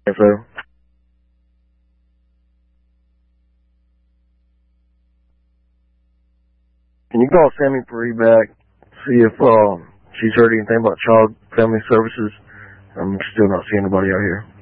So, can you call Sammy Perry back, see if she's heard anything about Child Family Services? I'm still not seeing anybody out here.